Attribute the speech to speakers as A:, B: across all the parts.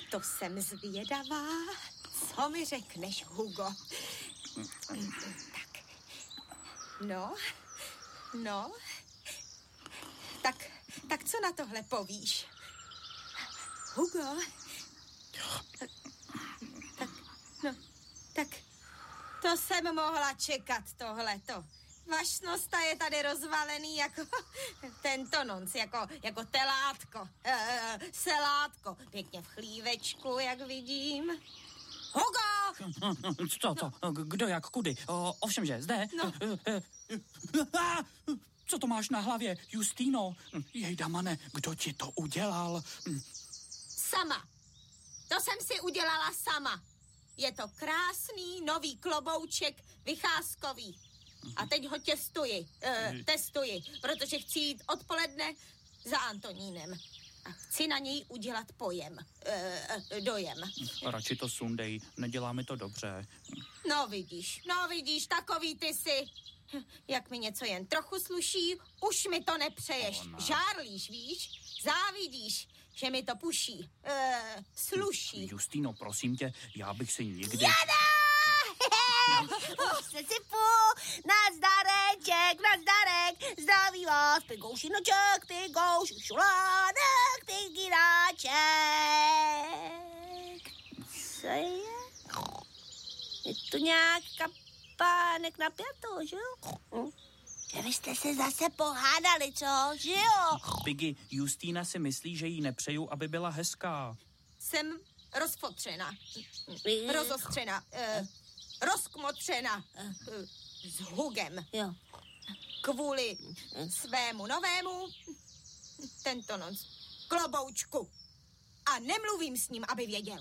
A: To jsem zvědavá. Co mi řekneš, Hugo? Tak. No. Tak co na tohle povíš? Hugo? Tak to jsem mohla čekat, tohleto. Vašnosta je tady rozvalený jako tento nonc, jako telátko, selátko. Pěkně v chlívečku, jak vidím. Hugo!
B: Co? Kdo, jak, kudy? Ovšem, že, zde?
A: No.
B: Co to máš na hlavě, Justino? Jejda, mane, kdo ti to udělal?
A: Sama. To jsem si udělala sama. Je to krásný nový klobouček vycházkový. A teď ho testuji, protože chci jít odpoledne za Antonínem. A chci na něj udělat dojem.
B: Radši to sundej, nedělá mi to dobře.
A: No vidíš, takový ty jsi. Jak mi něco jen trochu sluší, už mi to nepřeješ. Žárlíš, víš? Závidíš, že mi to puší. Sluší.
B: Justino, prosím tě, já bych si nikdy...
C: Jada! Už se sypu, nazdareček, zdraví vás, pigouši noček, pigouši šulánek, tygiráček. Co je? Je to nějak kapánek na pětu, že jo? Že vy jste se zase pohádali, co? Že jo?
B: Piggy, Justína si myslí, že jí nepřeju, aby byla hezká.
A: Jsem rozfotřena. Rozostřena. Rozkmotřena. S Hugem.
C: Jo.
A: Kvůli svému novému tento noc kloboučku. A nemluvím s ním, aby věděl.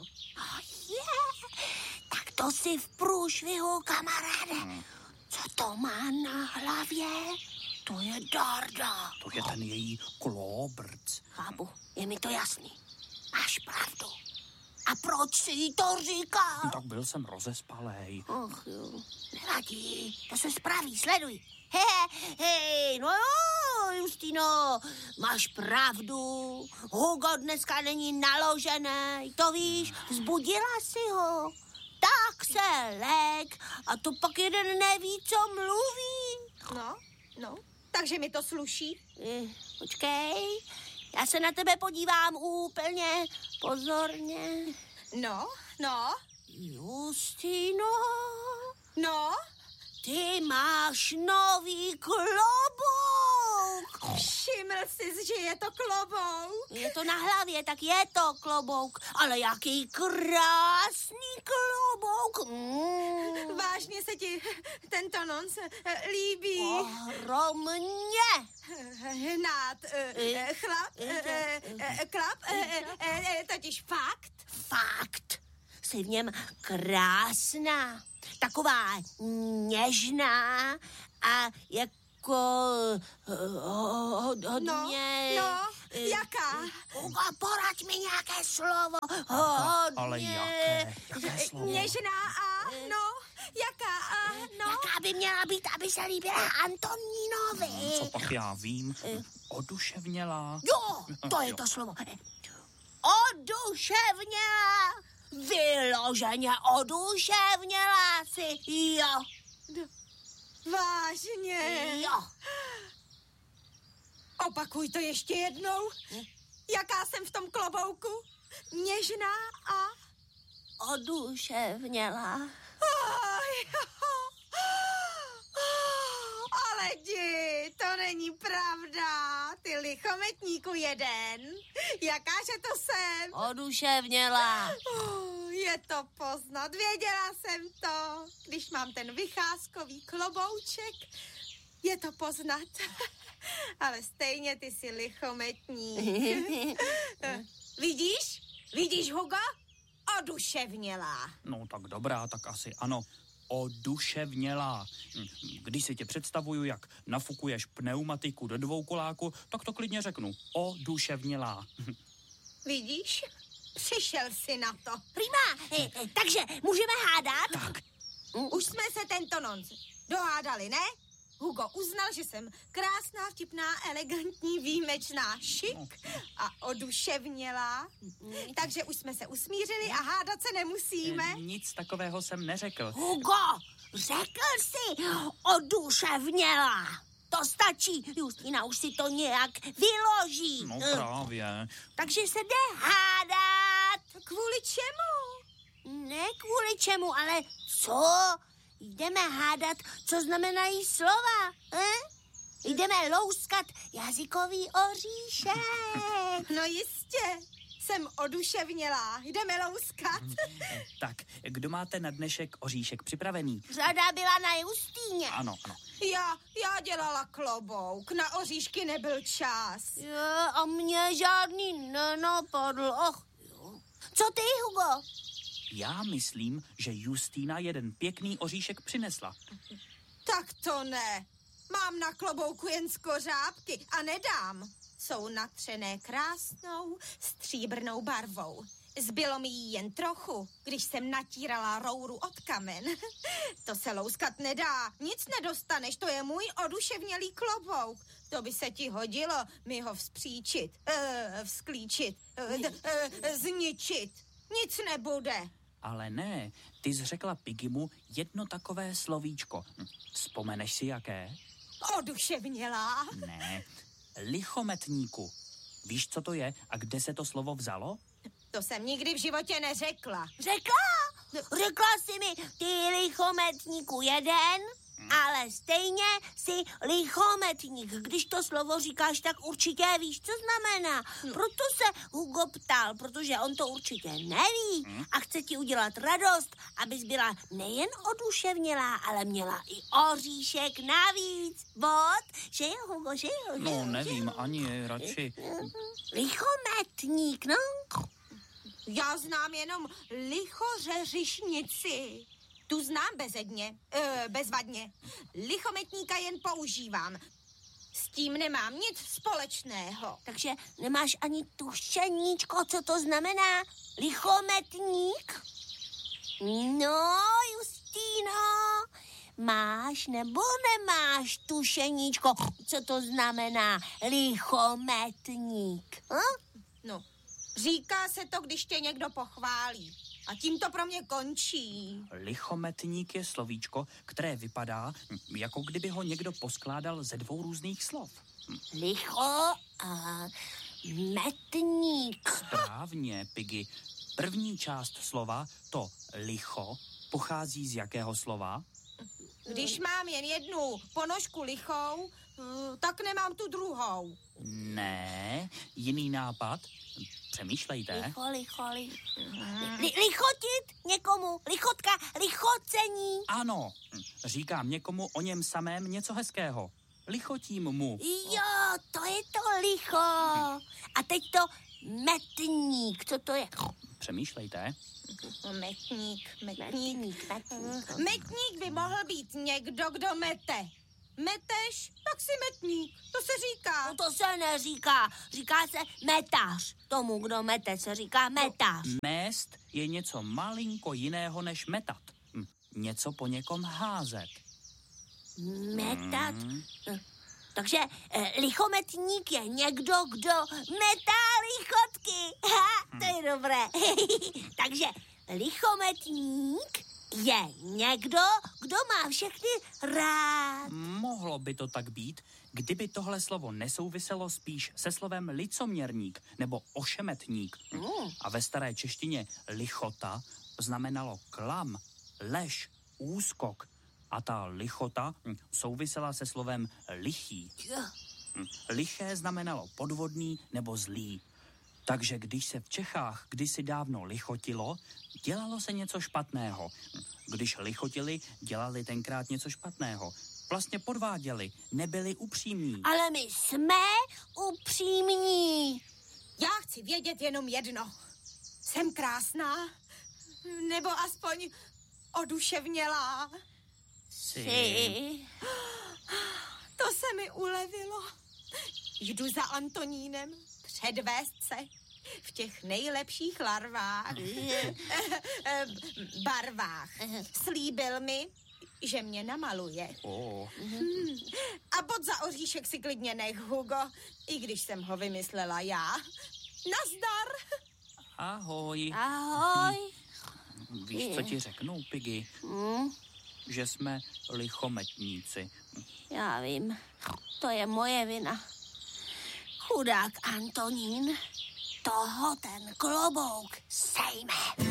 C: Tak to si v průšvihu, kamaráde. Co to má na hlavě? To je Darda.
B: To je ten její klobrc.
C: Chápu, je mi to jasný. Máš pravdu. A proč si jí to říkal?
B: Tak byl jsem rozespalej.
C: Och jo, nevadí, to se spraví, sleduj. Hej, no jo, Justino, máš pravdu. Hugo dneska není naložený, to víš, vzbudila si ho. Tak se lek a to pak jeden neví, co mluví.
A: No, takže mi to sluší.
C: Počkej, já se na tebe podívám úplně pozorně.
A: No.
C: Justino.
A: No?
C: Ty máš nový klobouk.
A: Všiml jsi, že je to klobouk?
C: Je to na hlavě, tak je to klobouk. Ale jaký krásný klobouk.
A: Vážně se ti tento nonc líbí?
C: Ohromně.
A: Hnát, klap, totiž fakt?
C: Fakt. Jsi v něm krásná. Taková něžná a jako hodně...
A: No, jaká?
C: Poraď mi nějaké slovo.
B: Ale jaké slovo?
A: Něžná a, jaká
C: Jaká by měla být, aby se líbila Antonínovi?
B: Co pak já vím? Oduševnělá.
C: Jo, to je to slovo. Oduševnělá. Vyloženě oduševnělá si, jo.
A: Vážně?
C: Jo.
A: Opakuj to ještě jednou. Jaká jsem v tom klobouku? Něžná a...
C: Oduševnělá.
A: Ale jdi, to není pravda. Ty lichometníku jeden. Jakáže to jsem?
C: Oduševnělá.
A: Je to poznat, věděla jsem to. Když mám ten vycházkový klobouček, je to poznat. Ale stejně ty jsi lichometník. Vidíš, Hugo? Oduševnělá.
B: No tak dobrá, tak asi ano. Oduševnělá. Když si tě představuju, jak nafukuješ pneumatiku do dvoukoláku, tak to klidně řeknu. Oduševnělá.
A: Vidíš? Přišel jsi na to.
C: Prima, takže můžeme hádat?
B: Tak.
A: Už jsme se tento nonc dohádali, ne? Hugo uznal, že jsem krásná, vtipná, elegantní, výjimečná, šik a oduševnělá. Takže už jsme se usmířili a hádat se nemusíme.
B: Nic takového jsem neřekl.
C: Hugo, řekl jsi oduševněla. To stačí, Justina už si to nějak vyloží.
B: No právě.
C: Takže se jde hádat.
A: Kvůli čemu?
C: Ne kvůli čemu, ale co? Jdeme hádat, co znamenají slova. Jdeme louskat jazykový oříšek.
A: No jistě, jsem oduševnělá. Jdeme louskat.
B: Tak, kdo máte na dnešek oříšek připravený?
C: Řada byla na Justíně.
B: Ano.
A: Já dělala klobouk, na oříšky nebyl čas.
C: Jo, a mě žádný nenapadl. Jo. Co ty, Hugo?
B: Já myslím, že Justína jeden pěkný oříšek přinesla.
A: Tak to ne. Mám na klobouku jen skořápky a nedám. Jsou natřené krásnou stříbrnou barvou. Zbylo mi jí jen trochu, když jsem natírala rouru od kamen. To se louskat nedá, nic nedostaneš, to je můj oduševnělý klobouk. To by se ti hodilo mi ho vzklíčit, zničit. Nic nebude.
B: Ale ne, ty jsi řekla Piggymu jedno takové slovíčko. Vzpomeneš si jaké?
A: Oduševnělá.
B: Ne, lichometníku. Víš, co to je a kde se to slovo vzalo?
A: To jsem nikdy v životě neřekla.
C: Řekla jsi mi, ty lichometníku jeden, ale stejně jsi lichometník. Když to slovo říkáš, tak určitě víš, co znamená. Proto se Hugo ptal, protože on to určitě neví a chce ti udělat radost, abys byla nejen oduševnělá, ale měla i oříšek navíc. Že jo, Hugo, že jo?
B: No, nevím, ani radši.
C: Lichometník, no.
A: Já znám jenom lichořeřišnici. Tu znám bezvadně. Lichometníka jen používám. S tím nemám nic společného.
C: Takže nemáš ani tušeníčko, co to znamená lichometník? No, Justíno, máš nebo nemáš tušeníčko, co to znamená lichometník?
A: No, říká se to, když tě někdo pochválí. A tím to pro mě končí.
B: Lichometník je slovíčko, které vypadá, jako kdyby ho někdo poskládal ze dvou různých slov.
C: Licho a metník.
B: Správně, Piggy. První část slova, to licho, pochází z jakého slova?
A: Když mám jen jednu ponožku lichou, tak nemám tu druhou.
B: Ne, jiný nápad. Přemýšlejte.
C: Lichotit někomu, lichotka, lichocení.
B: Ano, říkám někomu o něm samém něco hezkého. Lichotím mu.
C: Jo, to je to licho. A teď to metník, co to je?
A: Metník. Metník by mohl být někdo, kdo mete. Meteš, tak si metník. To se říká.
C: No to se neříká. Říká se metař. Tomu, kdo mete, se říká metař.
B: Mést je něco malinko jiného než metat. Něco po někom házet.
C: Metat? Takže lichometník je někdo, kdo metá lichotky. To je dobré. Takže lichometník je někdo, kdo má všechny rád.
B: Mohlo by to tak být, kdyby tohle slovo nesouviselo spíš se slovem licoměrník nebo ošemetník. A ve staré češtině lichota znamenalo klam, lež, úskok. A ta lichota souvisela se slovem lichý. Liché znamenalo podvodný nebo zlý. Takže když se v Čechách kdysi dávno lichotilo, dělalo se něco špatného. Když lichotili, dělali tenkrát něco špatného. Vlastně podváděli, nebyli upřímní.
C: Ale my jsme upřímní.
A: Já chci vědět jenom jedno. Jsem krásná? Nebo aspoň oduševnělá?
B: Jsi.
A: To se mi ulevilo. Jdu za Antonínem předvést se v těch nejlepších barvách. Slíbil mi, že mě namaluje.
B: A
A: bod za oříšek si klidně nech, Hugo, i když jsem ho vymyslela já. Nazdar!
B: Ahoj.
C: Ahoj.
B: Víš, co ti řeknu, Piggy? Že jsme lichometníci.
C: Já vím, to je moje vina. Chudák Antonín, toho ten klobouk sejme.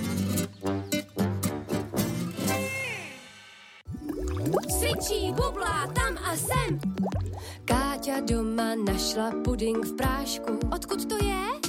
D: Svičí, bublá tam a sem. Káťa doma našla puding v prášku. Odkud to je?